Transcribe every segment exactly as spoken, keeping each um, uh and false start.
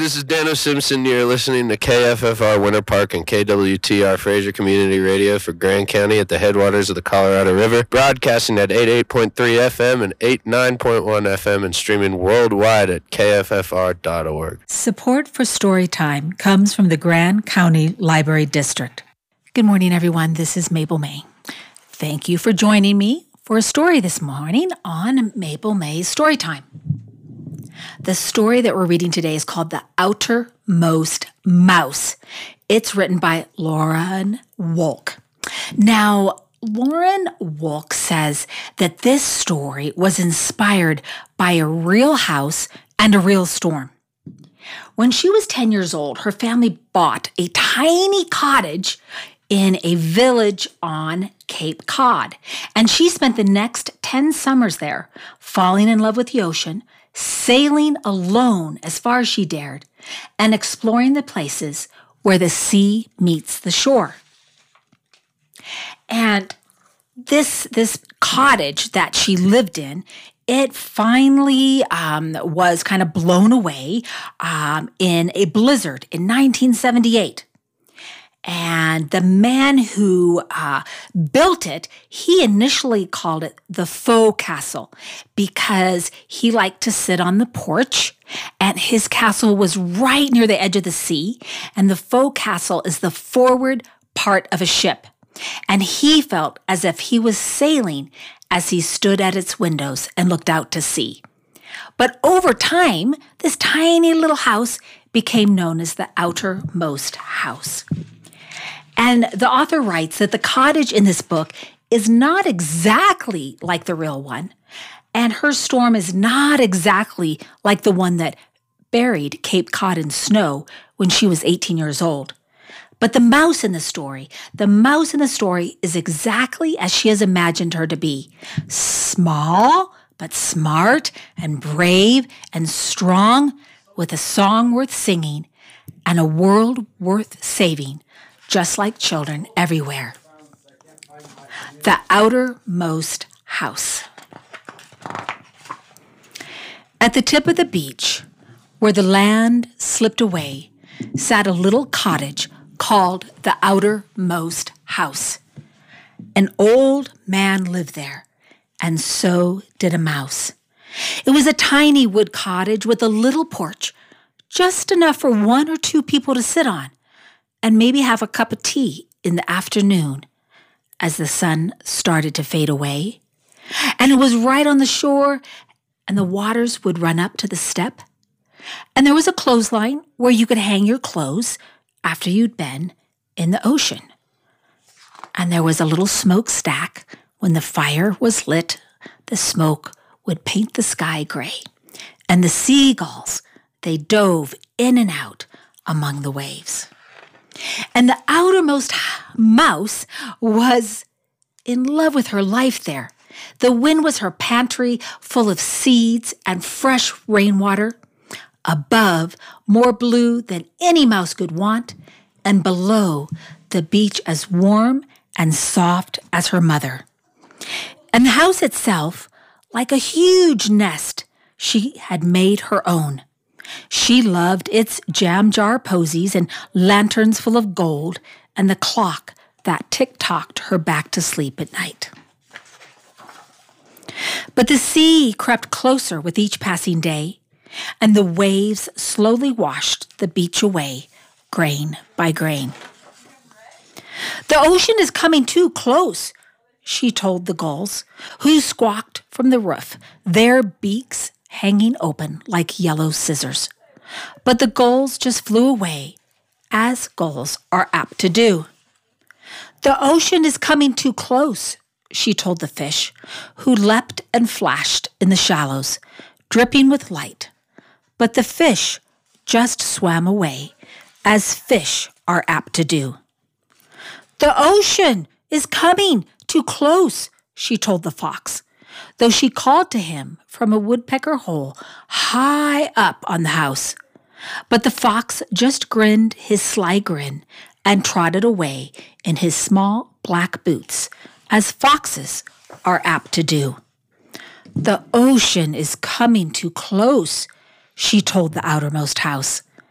this is Dano Simpson. You're listening to K F F R Winter Park and K W T R Fraser Community Radio for Grand County at the headwaters of the Colorado River, broadcasting at eighty-eight point three F M and eighty-nine point one F M and streaming worldwide at K F F R dot org. Support for Storytime comes from the Grand County Library District. Good morning, everyone. This is Mabel May. Thank you for joining me for a story this morning on Mabel May's Storytime. The story that we're reading today is called The Outermost Mouse. It's written by Lauren Wolk. Now, Lauren Wolk says that this story was inspired by a real house and a real storm. When she was ten years old, her family bought a tiny cottage in a village on Cape Cod, and she spent the next ten summers there, falling in love with the ocean, sailing alone as far as she dared, and exploring the places where the sea meets the shore. And this, this cottage that she lived in, it finally um, was kind of blown away um, in a blizzard in nineteen seventy-eight. And the man who uh, built it, he initially called it the faux castle because he liked to sit on the porch, and his castle was right near the edge of the sea. And the faux castle is the forward part of a ship. And he felt as if he was sailing as he stood at its windows and looked out to sea. But over time, this tiny little house became known as the outermost house. And the author writes that the cottage in this book is not exactly like the real one, and her storm is not exactly like the one that buried Cape Cod in snow when she was eighteen years old. But the mouse in the story, the mouse in the story is exactly as she has imagined her to be. Small, but smart and brave and strong, with a song worth singing and a world worth saving, just like children everywhere. The Outermost House. At the tip of the beach, where the land slipped away, sat a little cottage called the Outermost House. An old man lived there, and so did a mouse. It was a tiny wood cottage with a little porch, just enough for one or two people to sit on, and maybe have a cup of tea in the afternoon as the sun started to fade away. And it was right on the shore, and the waters would run up to the step. And there was a clothesline where you could hang your clothes after you'd been in the ocean. And there was a little smokestack. When the fire was lit, the smoke would paint the sky gray. And the seagulls, they dove in and out among the waves. And the outermost mouse was in love with her life there. The wind was her pantry full of seeds and fresh rainwater. Above, more blue than any mouse could want. And below, the beach as warm and soft as her mother. And the house itself, like a huge nest, she had made her own. She loved its jam jar posies and lanterns full of gold and the clock that tick-tocked her back to sleep at night. But the sea crept closer with each passing day, and the waves slowly washed the beach away, grain by grain. "The ocean is coming too close," she told the gulls, who squawked from the roof, their beaks hanging open like yellow scissors. But the gulls just flew away, as gulls are apt to do. "The ocean is coming too close," she told the fish, who leapt and flashed in the shallows, dripping with light. But the fish just swam away, as fish are apt to do. "The ocean is coming too close," she told the fox, though she called to him from a woodpecker hole high up on the house. But the fox just grinned his sly grin and trotted away in his small black boots, as foxes are apt to do. "The ocean is coming too close," she told the outermost house.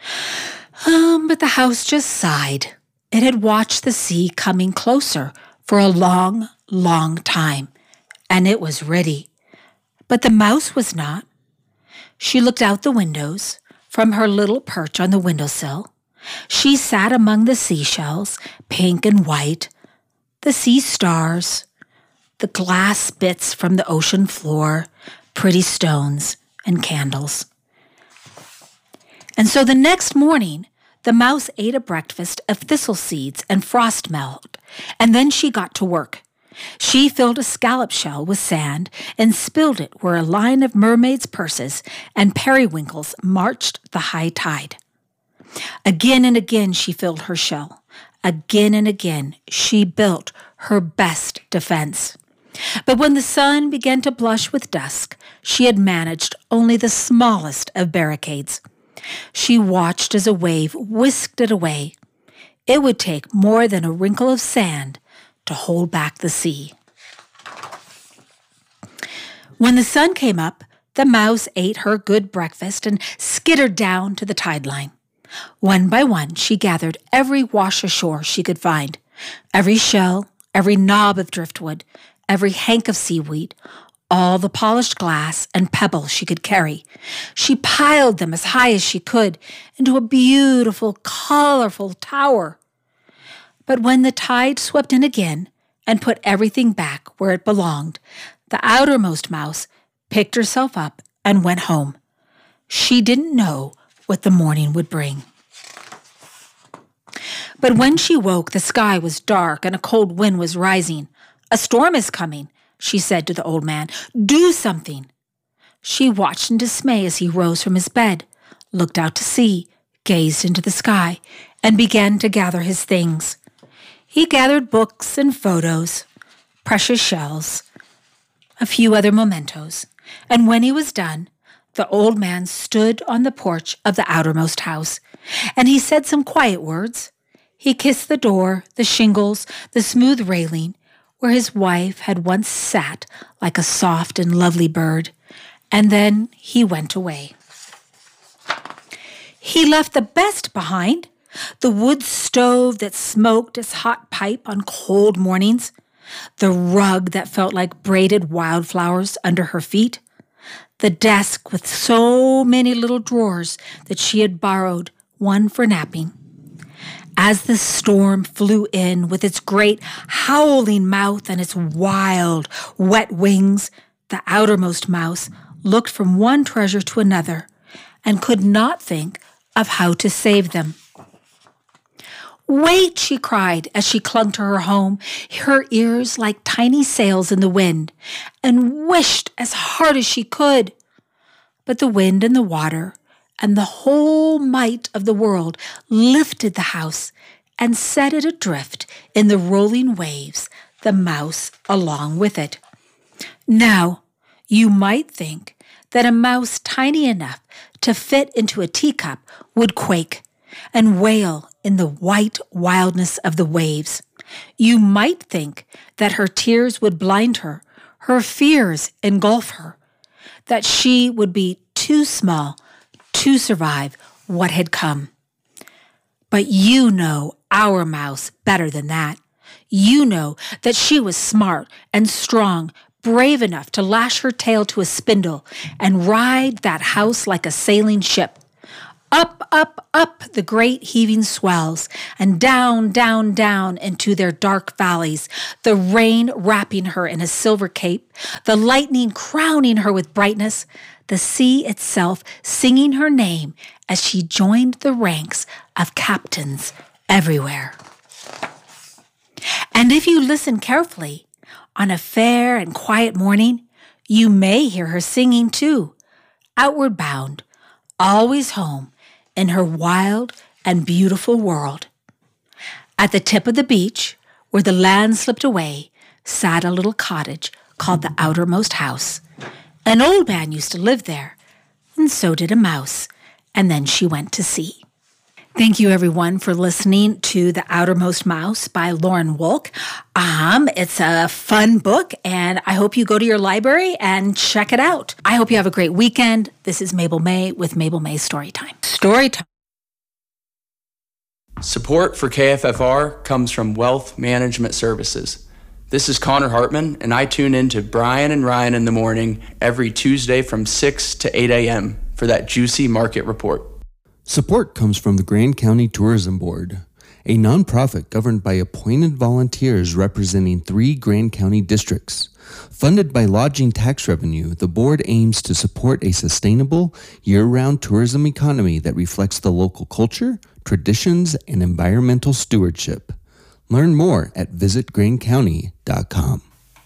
Um, but the house just sighed. It had watched the sea coming closer for a long, long time, and it was ready. But the mouse was not. She looked out the windows from her little perch on the windowsill. She sat among the seashells, pink and white, the sea stars, the glass bits from the ocean floor, pretty stones, and candles. And so the next morning, the mouse ate a breakfast of thistle seeds and frost melt, and then she got to work. She filled a scallop shell with sand and spilled it where a line of mermaids' purses and periwinkles marched the high tide. Again and again she filled her shell. Again and again she built her best defense. But when the sun began to blush with dusk, she had managed only the smallest of barricades. She watched as a wave whisked it away. It would take more than a wrinkle of sand to hold back the sea. When the sun came up, the mouse ate her good breakfast and skittered down to the tide line. One by one, she gathered every wash ashore she could find, every shell, every knob of driftwood, every hank of seaweed, all the polished glass and pebbles she could carry. She piled them as high as she could into a beautiful, colorful tower. But when the tide swept in again and put everything back where it belonged, the outermost mouse picked herself up and went home. She didn't know what the morning would bring. But when she woke, the sky was dark and a cold wind was rising. "A storm is coming," she said to the old man. "Do something." She watched in dismay as he rose from his bed, looked out to sea, gazed into the sky, and began to gather his things. He gathered books and photos, precious shells, a few other mementos, and when he was done, the old man stood on the porch of the outermost house, and he said some quiet words. He kissed the door, the shingles, the smooth railing, where his wife had once sat like a soft and lovely bird, and then he went away. He left the best behind, the wood stove that smoked its hot pipe on cold mornings, the rug that felt like braided wildflowers under her feet, the desk with so many little drawers that she had borrowed, one for napping. As the storm flew in with its great howling mouth and its wild, wet wings, the outermost mouse looked from one treasure to another and could not think of how to save them. "Wait," she cried as she clung to her home, her ears like tiny sails in the wind, and wished as hard as she could. But the wind and the water and the whole might of the world lifted the house and set it adrift in the rolling waves, the mouse along with it. Now, you might think that a mouse tiny enough to fit into a teacup would quake and wail in the white wildness of the waves. You might think that her tears would blind her, her fears engulf her, that she would be too small to survive what had come. But you know our mouse better than that. You know that she was smart and strong, brave enough to lash her tail to a spindle and ride that house like a sailing ship. Up, up, up the great heaving swells, and down, down, down into their dark valleys, the rain wrapping her in a silver cape, the lightning crowning her with brightness, the sea itself singing her name as she joined the ranks of captains everywhere. And if you listen carefully, on a fair and quiet morning, you may hear her singing too, outward bound, always home in her wild and beautiful world. At the tip of the beach, where the land slipped away, sat a little cottage called the outermost house. An old man used to live there, and so did a mouse, and then she went to sea. Thank you, everyone, for listening to The Outermost Mouse by Lauren Wolk. Um, it's a fun book, and I hope you go to your library and check it out. I hope you have a great weekend. This is Mabel May with Mabel May Storytime. Storytime. Support for K F F R comes from Wealth Management Services. This is Connor Hartman, and I tune in to Brian and Ryan in the morning every Tuesday from six to eight a.m. for that juicy market report. Support comes from the Grand County Tourism Board, a nonprofit governed by appointed volunteers representing three Grand County districts. Funded by lodging tax revenue, the board aims to support a sustainable, year-round tourism economy that reflects the local culture, traditions, and environmental stewardship. Learn more at visit grand county dot com.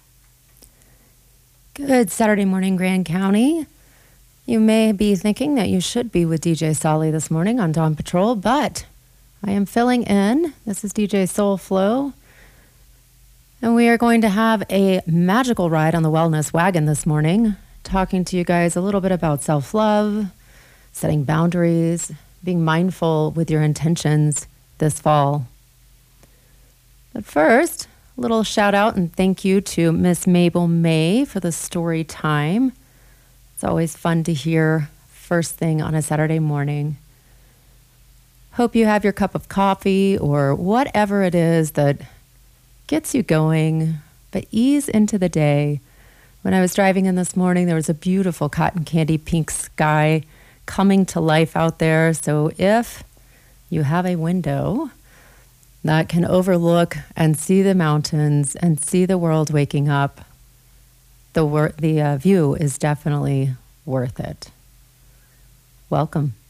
Good Saturday morning, Grand County. You may be thinking that you should be with D J Solly this morning on Dawn Patrol, but I am filling in. This is D J Soul Flow. And we are going to have a magical ride on the Wellness Wagon this morning, talking to you guys a little bit about self-love, setting boundaries, being mindful with your intentions this fall. But first, a little shout out and thank you to Miss Mabel May for the story time. It's always fun to hear first thing on a Saturday morning. Hope you have your cup of coffee or whatever it is that gets you going, but ease into the day. When I was driving in this morning, there was a beautiful cotton candy pink sky coming to life out there. So if you have a window that can overlook and see the mountains and see the world waking up, the wor- the uh, view is definitely worth it. Welcome.